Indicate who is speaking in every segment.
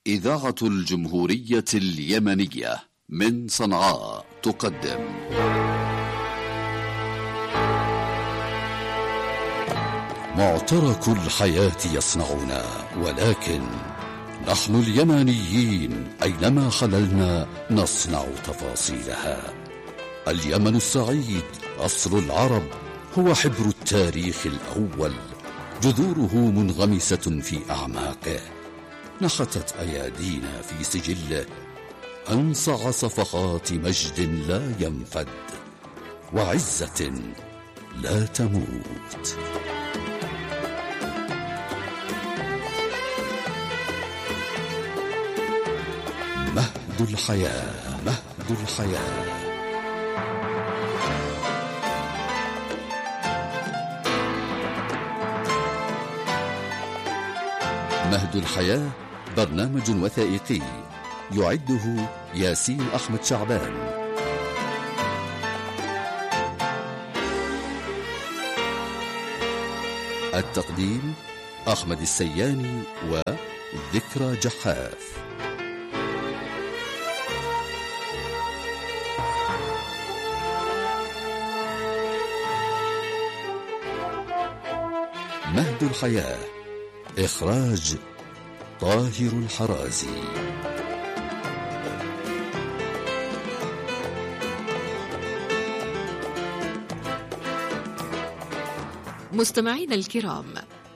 Speaker 1: إذاعة الجمهورية اليمنية من صنعاء تقدم معترك الحياة يصنعنا، ولكن نحن اليمنيين أينما خللنا نصنع تفاصيلها. اليمن السعيد أصل العرب، هو حبر التاريخ الأول، جذوره منغمسة في أعماقه، نحتت أيادينا في سجله أنصع صفحات مجد لا ينفد وعزة لا تموت. مهد الحياة، مهد الحياة. مهد الحياة برنامج وثائقي يعده ياسين أحمد شعبان. التقديم أحمد السياني وذكرى جحاف. مهد الحياة، إخراج طاهر الحرازي.
Speaker 2: مستمعينا الكرام،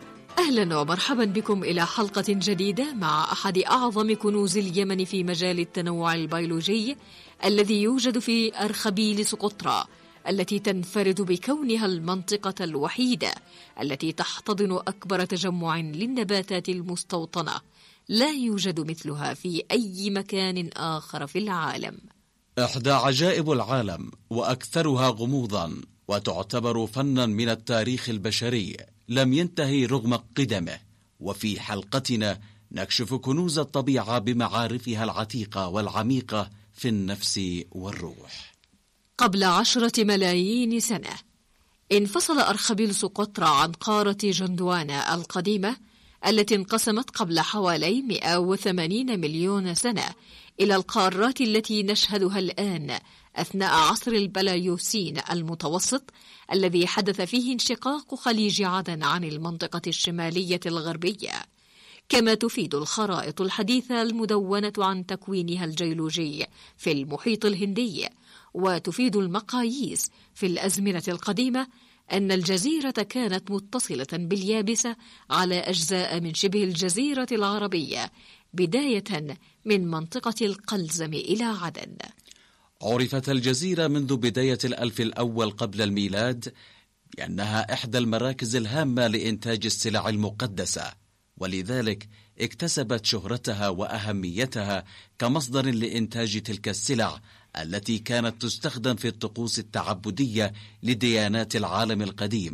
Speaker 2: أهلا ومرحبا بكم إلى حلقة جديدة مع أحد أعظم كنوز اليمن في مجال التنوع البيولوجي الذي يوجد في أرخبيل سقطرى، التي تنفرد بكونها المنطقة الوحيدة التي تحتضن أكبر تجمع للنباتات المستوطنة، لا يوجد مثلها في أي مكان آخر في العالم.
Speaker 3: إحدى عجائب العالم وأكثرها غموضا، وتعتبر فنا من التاريخ البشري لم ينتهي رغم قدمه. وفي حلقتنا نكشف كنوز الطبيعة بمعارفها العتيقة والعميقة في النفس والروح.
Speaker 2: قبل 10 ملايين سنة انفصل أرخبيل سقطرى عن قارة جندوانا القديمة التي انقسمت قبل حوالي 180 مليون سنة إلى القارات التي نشهدها الآن أثناء عصر البلايوسين المتوسط، الذي حدث فيه انشقاق خليج عدن عن المنطقة الشمالية الغربية. كما تفيد الخرائط الحديثة المدونة عن تكوينها الجيولوجي في المحيط الهندي، وتفيد المقاييس في الأزمنة القديمة أن الجزيرة كانت متصلة باليابسة على أجزاء من شبه الجزيرة العربية، بداية من منطقة القلزم إلى عدن.
Speaker 3: عرفت الجزيرة منذ بداية الألف الأول قبل الميلاد بأنها إحدى المراكز الهامة لإنتاج السلع المقدسة، ولذلك اكتسبت شهرتها وأهميتها كمصدر لإنتاج تلك السلع التي كانت تستخدم في الطقوس التعبدية لديانات العالم القديم،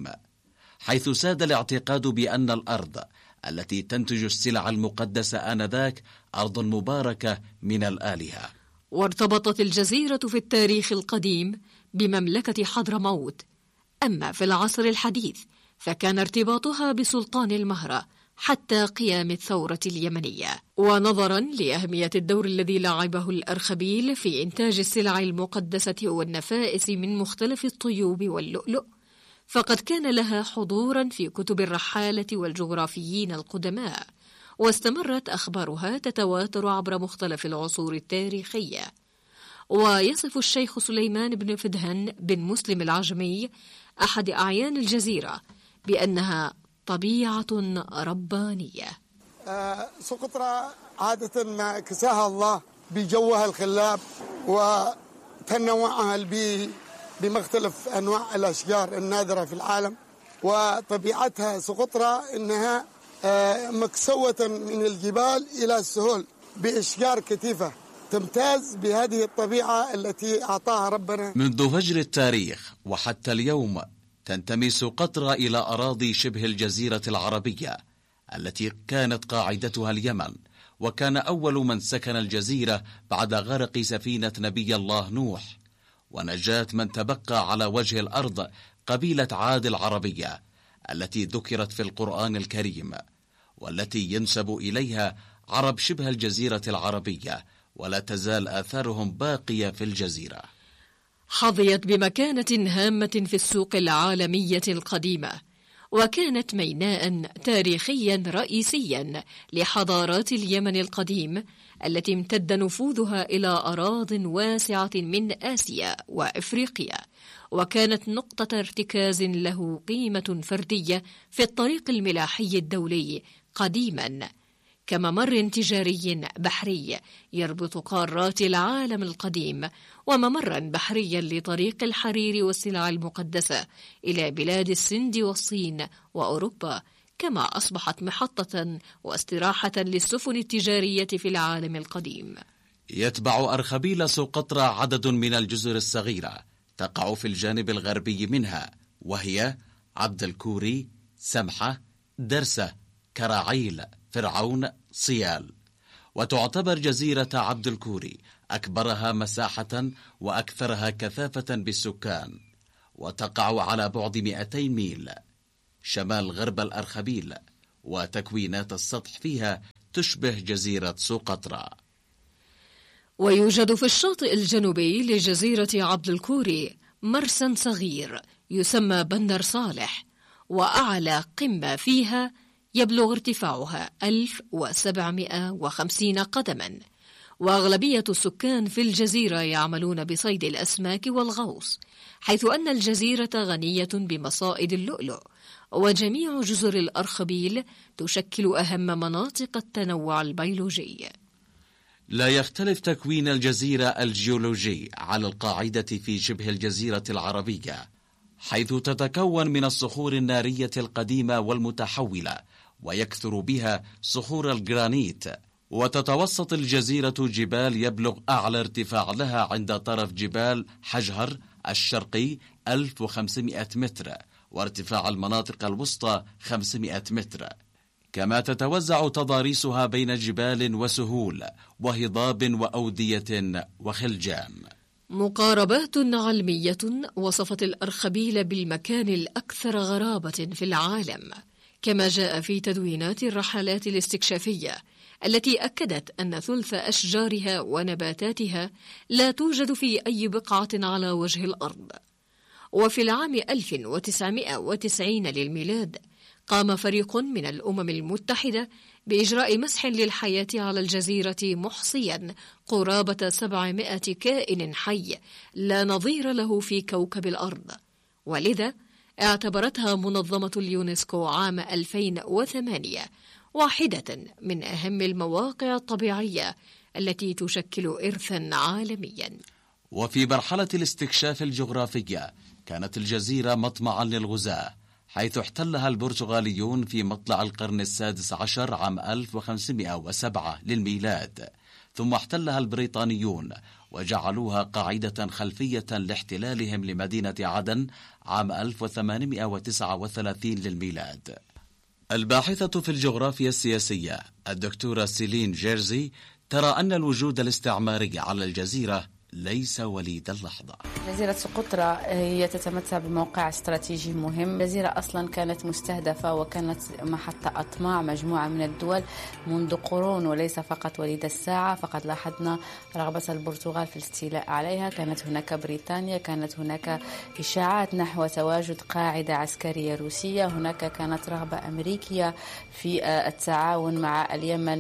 Speaker 3: حيث ساد الاعتقاد بأن الأرض التي تنتج السلع المقدسة آنذاك أرض مباركة من الآلهة.
Speaker 2: وارتبطت الجزيرة في التاريخ القديم بمملكة حضرموت، أما في العصر الحديث فكان ارتباطها بسلطان المهرة حتى قيام الثورة اليمنية. ونظرا لأهمية الدور الذي لعبه الأرخبيل في إنتاج السلع المقدسة والنفائس من مختلف الطيوب واللؤلؤ، فقد كان لها حضورا في كتب الرحالة والجغرافيين القدماء، واستمرت أخبارها تتواتر عبر مختلف العصور التاريخية. ويصف الشيخ سليمان بن فدهن بن مسلم العجمي أحد أعيان الجزيرة بأنها طبيعة ربانية.
Speaker 4: سقطرى عادة ما كساها الله بجوها الخلاب وتنوعها البيئي بمختلف أنواع الأشجار النادرة في العالم، وطبيعتها سقطرى إنها مكسوة من الجبال إلى السهول بأشجار كثيفة، تمتاز بهذه الطبيعة التي أعطاها ربنا.
Speaker 3: منذ فجر التاريخ وحتى اليوم تنتمي سقطرى إلى أراضي شبه الجزيرة العربية التي كانت قاعدتها اليمن، وكان أول من سكن الجزيرة بعد غرق سفينة نبي الله نوح، ونجاة من تبقى على وجه الأرض قبيلة عاد العربية التي ذكرت في القرآن الكريم، والتي ينسب إليها عرب شبه الجزيرة العربية، ولا تزال آثارهم باقية في الجزيرة.
Speaker 2: حظيت بمكانة هامة في السوق العالمية القديمة، وكانت ميناء تاريخيا رئيسيا لحضارات اليمن القديم التي امتد نفوذها إلى أراضٍ واسعة من آسيا وإفريقيا، وكانت نقطة ارتكاز له قيمة فردية في الطريق الملاحي الدولي قديما، كممر تجاري بحري يربط قارات العالم القديم، وممرا بحريا لطريق الحرير والسلع المقدسة إلى بلاد السند والصين وأوروبا، كما أصبحت محطة واستراحة للسفن التجارية في العالم القديم.
Speaker 3: يتبع أرخبيل سقطرى عدد من الجزر الصغيرة تقع في الجانب الغربي منها، وهي عبد الكوري، سمحة، درسة، كراعيل، فرعون، صيال. وتعتبر جزيرة عبد الكوري أكبرها مساحة وأكثرها كثافة بالسكان، وتقع على بعد 200 ميل شمال غرب الأرخبيل، وتكوينات السطح فيها تشبه جزيرة سقطرى.
Speaker 2: ويوجد في الشاطئ الجنوبي لجزيرة عبد الكوري مرسى صغير يسمى بندر صالح، وأعلى قمة فيها يبلغ ارتفاعها 1750 قدما، وأغلبية السكان في الجزيرة يعملون بصيد الأسماك والغوص، حيث أن الجزيرة غنية بمصائد اللؤلؤ، وجميع جزر الأرخبيل تشكل أهم مناطق التنوع البيولوجي.
Speaker 3: لا يختلف تكوين الجزيرة الجيولوجي على القاعدة في شبه الجزيرة العربية، حيث تتكون من الصخور النارية القديمة والمتحولة، ويكثر بها صخور الجرانيت. وتتوسط الجزيرة جبال يبلغ أعلى ارتفاع لها عند طرف جبال حجهر الشرقي 1500 متر، وارتفاع المناطق الوسطى 500 متر. كما تتوزع تضاريسها بين جبال وسهول وهضاب وأودية وخلجان.
Speaker 2: مقاربات علمية وصفت الأرخبيل بالمكان الأكثر غرابة في العالم، كما جاء في تدوينات الرحلات الاستكشافية التي أكدت أن ثلث أشجارها ونباتاتها لا توجد في أي بقعة على وجه الأرض. وفي العام 1990 للميلاد قام فريق من الأمم المتحدة بإجراء مسح للحياة على الجزيرة، محصيا قرابة 700 كائن حي لا نظير له في كوكب الأرض، ولذا اعتبرتها منظمة اليونسكو عام 2008 واحدة من أهم المواقع الطبيعية التي تشكل إرثا عالميا.
Speaker 3: وفي مرحلة الاستكشاف الجغرافية كانت الجزيرة مطمعا للغزاة، حيث احتلها البرتغاليون في مطلع القرن السادس عشر عام 1507 للميلاد، ثم احتلها البريطانيون وجعلوها قاعدة خلفية لاحتلالهم لمدينة عدن عام 1839 للميلاد. الباحثة في الجغرافيا السياسية الدكتورة سيلين جيرزي ترى أن الوجود الاستعماري على الجزيرة ليس وليد اللحظة.
Speaker 5: جزيرة سقطرى هي تتمتع بموقع استراتيجي مهم. الجزيرة أصلا كانت مستهدفة وكانت محط أطماع مجموعة من الدول منذ قرون، وليس فقط وليد الساعة. فقد لاحظنا رغبة البرتغال في الاستيلاء عليها، كانت هناك بريطانيا، كانت هناك إشاعات نحو تواجد قاعدة عسكرية روسية، هناك كانت رغبة أمريكية في التعاون مع اليمن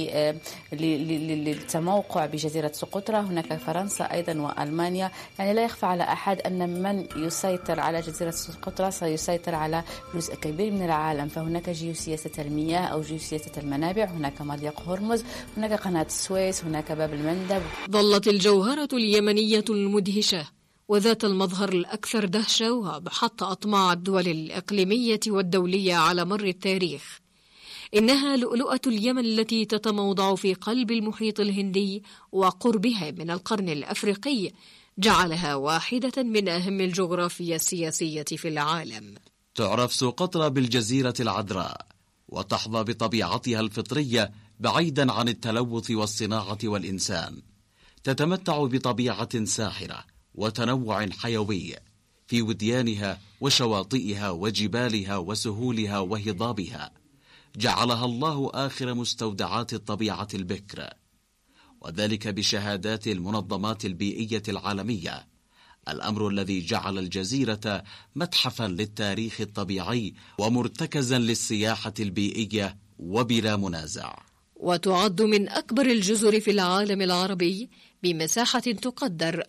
Speaker 5: للتموقع بجزيرة سقطرى، هناك فرنسا أيضا وألمانيا. يعني لا يخفى على أحد أن من يسيطر على جزيرة سقطرى سيسيطر على جزء كبير من العالم. فهناك جيوسياسة المياه أو جيوسياسة المنابع، هناك مضيق هرمز، هناك قناة السويس، هناك باب المندب.
Speaker 2: ظلت الجوهرة اليمنية المدهشة وذات المظهر الأكثر دهشة وبحط أطماع الدول الإقليمية والدولية على مر التاريخ. إنها لؤلؤة اليمن التي تتموضع في قلب المحيط الهندي، وقربها من القرن الأفريقي جعلها واحدة من أهم الجغرافيا السياسية في العالم.
Speaker 3: تعرف سقطرى بالجزيرة العذراء، وتحظى بطبيعتها الفطرية بعيدا عن التلوث والصناعة والإنسان. تتمتع بطبيعة ساحرة وتنوع حيوي في وديانها وشواطئها وجبالها وسهولها وهضابها، جعلها الله آخر مستودعات الطبيعة البكر، وذلك بشهادات المنظمات البيئية العالمية، الأمر الذي جعل الجزيرة متحفا للتاريخ الطبيعي ومرتكزا للسياحة البيئية وبلا منازع.
Speaker 2: وتعد من أكبر الجزر في العالم العربي بمساحة تقدر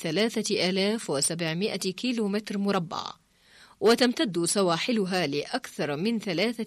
Speaker 2: ب3700 كيلومتر مربع، وتمتد سواحلها لأكثر من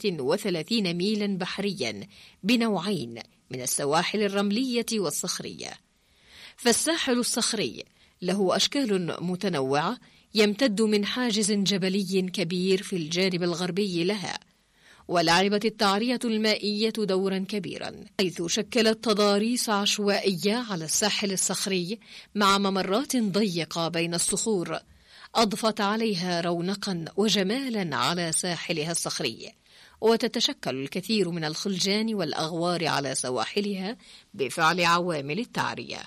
Speaker 2: 33 ميلا بحريا بنوعين من السواحل الرملية والصخرية. فالساحل الصخري له أشكال متنوعة يمتد من حاجز جبلي كبير في الجانب الغربي لها، ولعبت التعرية المائية دورا كبيرا، حيث شكلت تضاريس عشوائية على الساحل الصخري مع ممرات ضيقة بين الصخور أضفت عليها رونقا وجمالا على ساحلها الصخري. وتتشكل الكثير من الخلجان والأغوار على سواحلها بفعل عوامل التعرية.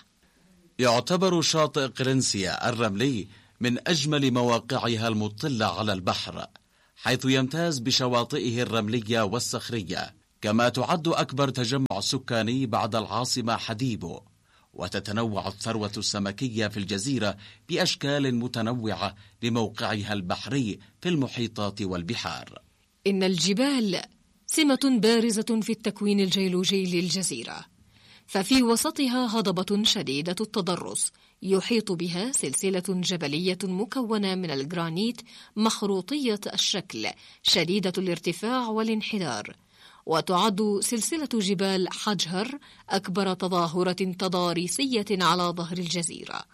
Speaker 3: يعتبر شاطئ قرنسيا الرملي من أجمل مواقعها المطلة على البحر، حيث يمتاز بشواطئه الرملية والصخرية، كما تعد أكبر تجمع سكاني بعد العاصمة حديبو. وتتنوع الثروة السمكية في الجزيرة بأشكال متنوعة لموقعها البحري في المحيطات والبحار.
Speaker 2: إن الجبال سمة بارزة في التكوين الجيولوجي للجزيرة، ففي وسطها هضبة شديدة التضرس يحيط بها سلسلة جبلية مكونة من الجرانيت مخروطية الشكل شديدة الارتفاع والانحدار. وتعد سلسلة جبال حجهر أكبر تظاهرة تضاريسية على ظهر الجزيرة،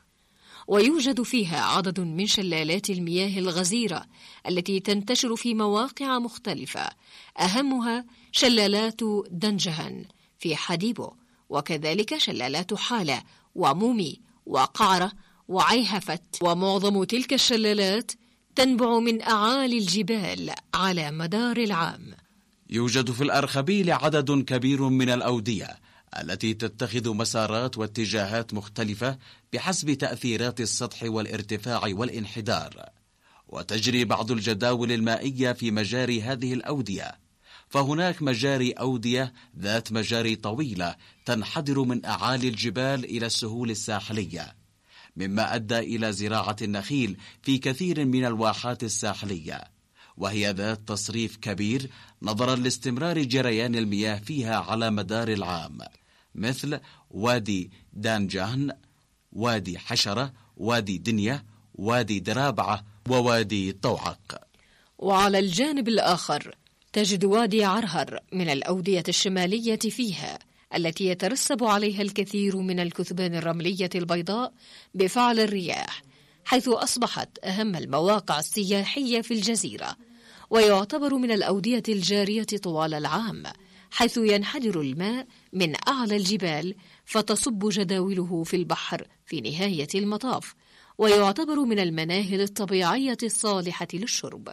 Speaker 2: ويوجد فيها عدد من شلالات المياه الغزيرة التي تنتشر في مواقع مختلفة، أهمها شلالات دنجهن في حديبو، وكذلك شلالات حالة ومومي وقعرة وعيهفت. ومعظم تلك الشلالات تنبع من أعالي الجبال على مدار العام.
Speaker 3: يوجد في الأرخبيل عدد كبير من الأودية التي تتخذ مسارات واتجاهات مختلفة بحسب تأثيرات السطح والارتفاع والانحدار، وتجري بعض الجداول المائية في مجاري هذه الأودية. فهناك مجاري أودية ذات مجاري طويلة تنحدر من أعالي الجبال إلى السهول الساحلية، مما أدى إلى زراعة النخيل في كثير من الواحات الساحلية، وهي ذات تصريف كبير نظرا لاستمرار جريان المياه فيها على مدار العام، مثل وادي دانجان، وادي حشرة، وادي دنيا، وادي درابعة، ووادي طوعق.
Speaker 2: وعلى الجانب الآخر تجد وادي عرهر من الأودية الشمالية فيها، التي يترسب عليها الكثير من الكثبان الرملية البيضاء بفعل الرياح، حيث أصبحت أهم المواقع السياحية في الجزيرة. ويعتبر من الأودية الجارية طوال العام، حيث ينحدر الماء من أعلى الجبال فتصب جداوله في البحر في نهاية المطاف، ويعتبر من المناهل الطبيعية الصالحة للشرب.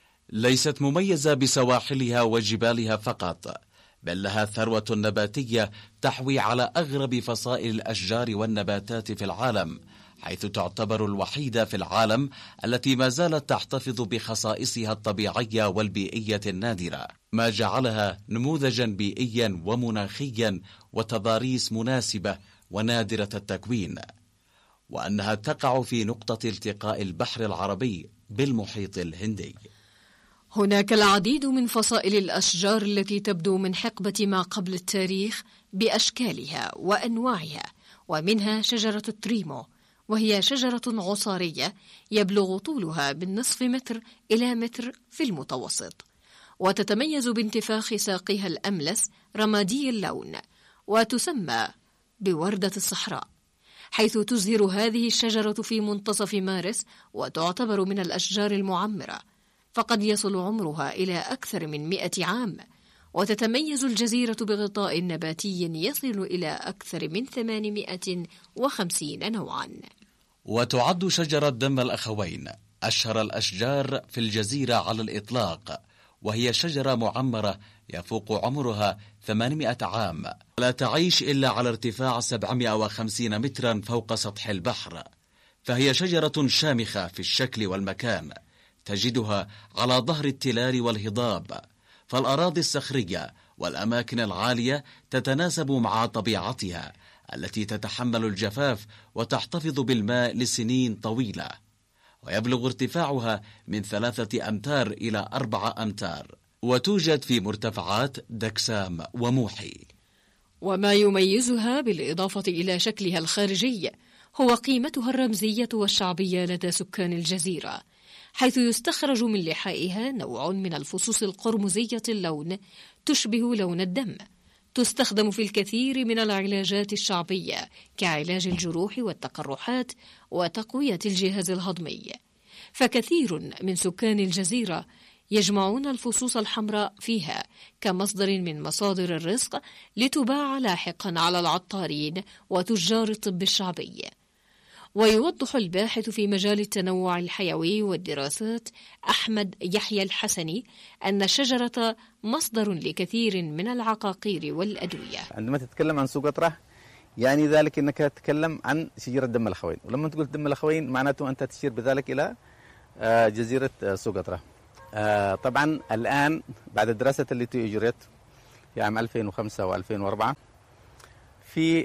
Speaker 3: ليست مميزة بسواحلها وجبالها فقط، بل لها ثروة نباتية تحوي على أغرب فصائل الأشجار والنباتات في العالم، حيث تعتبر الوحيدة في العالم التي ما زالت تحتفظ بخصائصها الطبيعية والبيئية النادرة، ما جعلها نموذجا بيئيا ومناخيا وتضاريس مناسبة ونادرة التكوين، وأنها تقع في نقطة التقاء البحر العربي بالمحيط الهندي.
Speaker 2: هناك العديد من فصائل الأشجار التي تبدو من حقبة ما قبل التاريخ بأشكالها وأنواعها، ومنها شجرة التريمو، وهي شجرة عصارية يبلغ طولها بالنصف متر إلى متر في المتوسط، وتتميز بانتفاخ ساقها الأملس رمادي اللون، وتسمى بوردة الصحراء، حيث تزهر هذه الشجرة في منتصف مارس، وتعتبر من الأشجار المعمرة، فقد يصل عمرها إلى أكثر من 100 عام. وتتميز الجزيرة بغطاء نباتي يصل إلى أكثر من 850 نوعا.
Speaker 3: وتعد شجرة دم الأخوين أشهر الأشجار في الجزيرة على الإطلاق، وهي شجرة معمرة يفوق عمرها 800 عام، لا تعيش إلا على ارتفاع 750 مترا فوق سطح البحر، فهي شجرة شامخة في الشكل والمكان، تجدها على ظهر التلال والهضاب، فالأراضي الصخرية والأماكن العالية تتناسب مع طبيعتها التي تتحمل الجفاف وتحتفظ بالماء لسنين طويلة، ويبلغ ارتفاعها من 3 أمتار إلى 4 أمتار، وتوجد في مرتفعات دكسام وموحي.
Speaker 2: وما يميزها بالإضافة إلى شكلها الخارجي هو قيمتها الرمزية والشعبية لدى سكان الجزيرة، حيث يستخرج من لحائها نوع من الفصوص القرمزية اللون تشبه لون الدم، تستخدم في الكثير من العلاجات الشعبية كعلاج الجروح والتقرحات وتقوية الجهاز الهضمي. فكثير من سكان الجزيرة يجمعون الفصوص الحمراء فيها كمصدر من مصادر الرزق لتباع لاحقا على العطارين وتجار الطب الشعبي. ويوضح الباحث في مجال التنوع الحيوي والدراسات أحمد يحيى الحسني أن الشجرة مصدر لكثير من العقاقير والأدوية.
Speaker 6: عندما تتكلم عن سقطرى يعني ذلك أنك تتكلم عن شجرة دم الأخوين، ولما تقول دم الأخوين معناته أنت تشير بذلك إلى جزيرة سقطرى. طبعا الآن بعد الدراسة التي أجريت في عام 2005 و2004 في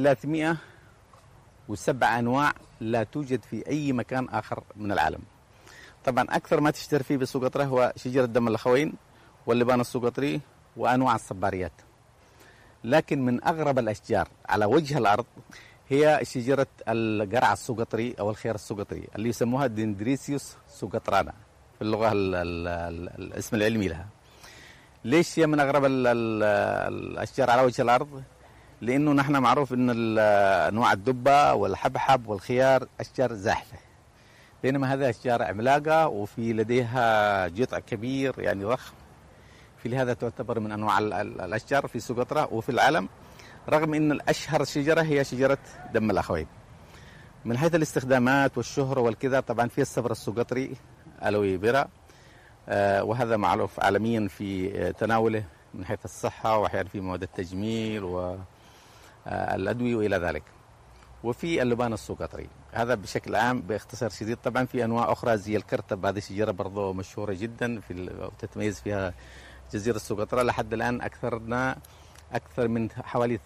Speaker 6: 307 أنواع لا توجد في أي مكان آخر من العالم. طبعا أكثر ما تشتهر فيه بالسقطرى هو شجرة دم الأخوين واللبان السقطري وأنواع الصباريات، لكن من أغرب الأشجار على وجه الأرض هي شجرة القرع السقطري أو الخيار السقطري اللي يسموها دندريسيوس سقطرانا في اللغة الاسم العلمي لها. ليش هي من أغرب الأشجار على وجه الأرض؟ لأنه نحن معروف أن أنواع الدبة والحبحب والخيار أشجار زاحفة، بينما هذه أشجار عملاقة وفي لديها جذع كبير يعني ضخم، في لهذا تعتبر من أنواع الأشجار في سقطرى وفي العالم، رغم أن الأشهر شجرة هي شجرة دم الأخوين. من حيث الاستخدامات والشهرة والكذا طبعا في الصبر السقطري ألوي بيرا، وهذا معروف عالميا في تناوله من حيث الصحة وأحيانا في مواد التجميل والأدوية وإلى ذلك. وفي اللبان السقطري هذا بشكل عام باختصار شديد. طبعا في أنواع أخرى زي الكرتب، هذه شجرة برضو مشهورة جدا تتميز فيها جزيرة السقطرى. لحد الآن أكثر من حوالي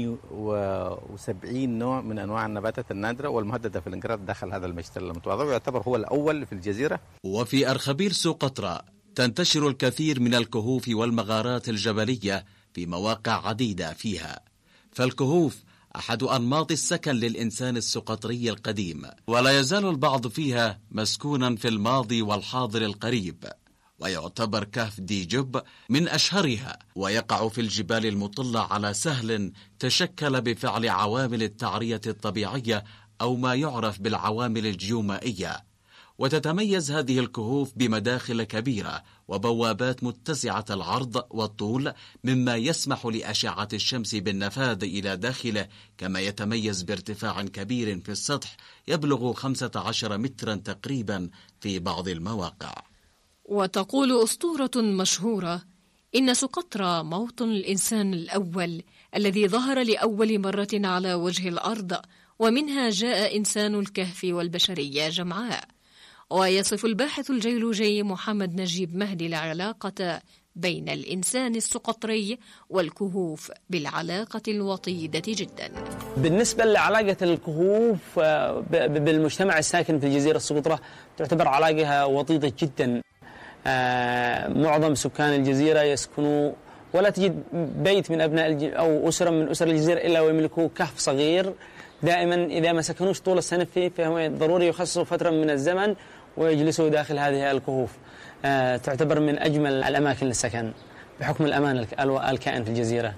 Speaker 6: 78 نوع من أنواع النباتات النادرة والمهددة في الانقراض داخل هذا المجتمع المتواضع، ويعتبر هو الأول في الجزيرة.
Speaker 3: وفي أرخبيل سقطرى تنتشر الكثير من الكهوف والمغارات الجبلية في مواقع عديدة فيها، فالكهوف أحد أنماط السكن للإنسان السقطري القديم، ولا يزال البعض فيها مسكونا في الماضي والحاضر القريب، ويعتبر كهف ديجب من أشهرها، ويقع في الجبال المطلة على سهل تشكل بفعل عوامل التعرية الطبيعية أو ما يعرف بالعوامل الجيومائية. وتتميز هذه الكهوف بمداخل كبيرة وبوابات متسعة العرض والطول، مما يسمح لأشعة الشمس بالنفاذ إلى داخله، كما يتميز بارتفاع كبير في السطح يبلغ 15 مترا تقريبا في بعض المواقع.
Speaker 2: وتقول أسطورة مشهورة إن سقطرى موطن الإنسان الأول الذي ظهر لأول مرة على وجه الأرض، ومنها جاء إنسان الكهف والبشرية جمعاء. ويصف الباحث الجيولوجي محمد نجيب مهدي العلاقة بين الإنسان السقطري والكهوف بالعلاقة الوطيدة جدا.
Speaker 7: بالنسبة لعلاقة الكهوف بالمجتمع الساكن في الجزيرة السقطرى تعتبر علاقة وطيدة جدا. معظم سكان الجزيرة يسكنوا، ولا تجد بيت من أبناء أو أسرة من أسر الجزيرة إلا ويملكوا كهف صغير. دائما إذا ما سكنوش طول السنة فيه فهو ضروري يخصصوا فترة من الزمن ويجلسوا داخل هذه الكهوف. تعتبر من أجمل الأماكن للسكن بحكم الأمان الكائن في الجزيرة.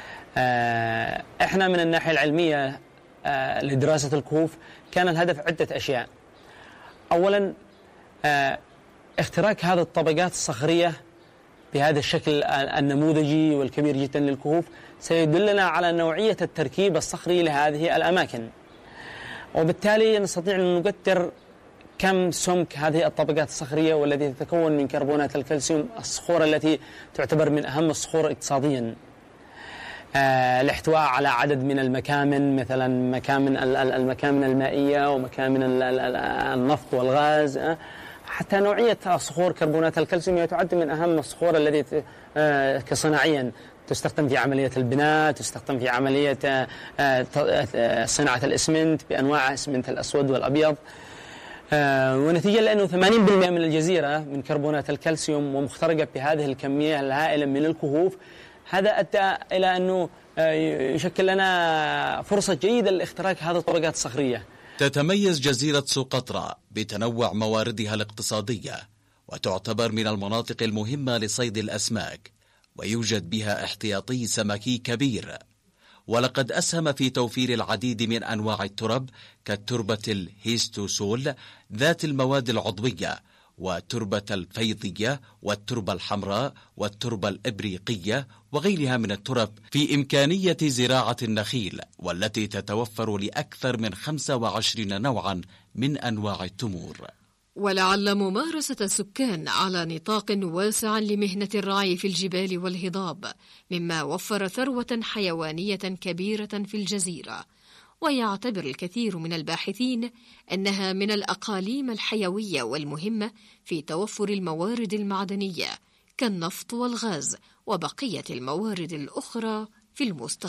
Speaker 7: إحنا من الناحية العلمية لدراسة الكهوف كان الهدف عدة أشياء. أولا اختراق هذه الطبقات الصخرية بهذا الشكل النموذجي والكبير جدا للكهوف سيدلنا على نوعية التركيب الصخري لهذه الأماكن، وبالتالي نستطيع أن نقدر كم سمك هذه الطبقات الصخرية والتي تتكون من كربونات الكالسيوم، الصخور التي تعتبر من أهم الصخور اقتصاديا. الاحتواء على عدد من المكامن، مثلا المكامن المائية ومكامن النفط والغاز، حتى نوعية صخور كربونات الكالسيوم هي تعد من أهم الصخور التي كصناعيا تستخدم في عملية البناء، تستخدم في عملية صناعة الإسمنت بأنواع إسمنت الأسود والأبيض. ونتيجة لأنه 80% من الجزيرة من كربونات الكالسيوم ومخترقة بهذه الكمية الهائلة من الكهوف، هذا أدى إلى أنه يشكل لنا فرصة جيدة لاختراق هذه الطبقات الصخرية.
Speaker 3: تتميز جزيرة سقطرى بتنوع مواردها الاقتصادية، وتعتبر من المناطق المهمة لصيد الأسماك، ويوجد بها احتياطي سمكي كبير. ولقد أسهم في توفير العديد من أنواع الترب كالتربة الهيستوسول ذات المواد العضوية، والتربة الفيضية، والتربة الحمراء، والتربة الإبريقية، وغيرها من الترب، في إمكانية زراعة النخيل، والتي تتوفر لأكثر من 25 نوعا من أنواع التمور.
Speaker 2: ولعل ممارسة السكان على نطاق واسع لمهنة الرعي في الجبال والهضاب مما وفر ثروة حيوانية كبيرة في الجزيرة، ويعتبر الكثير من الباحثين أنها من الأقاليم الحيوية والمهمة في توفر الموارد المعدنية كالنفط والغاز وبقية الموارد الأخرى في المستقبل.